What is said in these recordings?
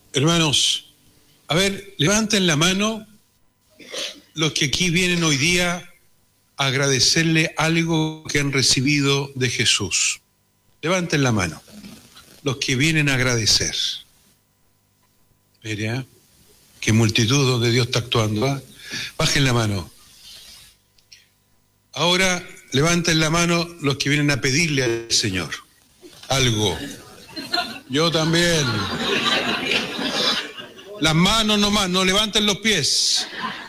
Hermanos, a ver, levanten la mano los que aquí vienen hoy día a agradecerle algo que han recibido de Jesús. Levanten la mano los que vienen a agradecer. Mira, qué multitud donde Dios está actuando, ¿eh? Bajen la mano. Ahora levanten la mano los que vienen a pedirle al Señor algo. Yo también. Las manos nomás, no levanten los pies.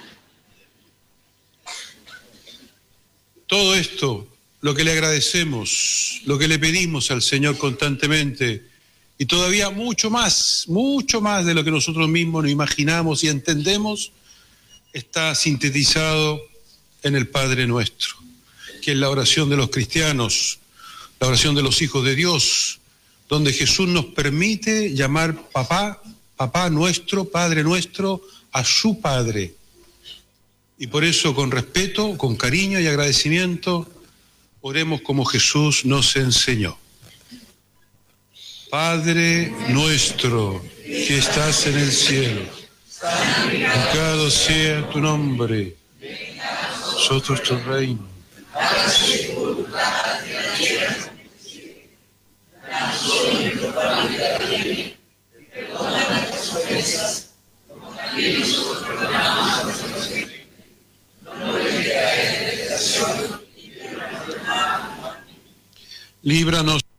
Todo esto, lo que le agradecemos, lo que le pedimos al Señor constantemente, y todavía mucho más de lo que nosotros mismos nos imaginamos y entendemos, está sintetizado en el Padre Nuestro, que es la oración de los cristianos, la oración de los hijos de Dios, donde Jesús nos permite llamar papá nuestro, Padre nuestro, a su Padre. Y por eso, con respeto, con cariño y agradecimiento, oremos como Jesús nos enseñó. Padre nuestro, que estás en el cielo, santificado sea tu nombre, nosotros tu reino. Líbranos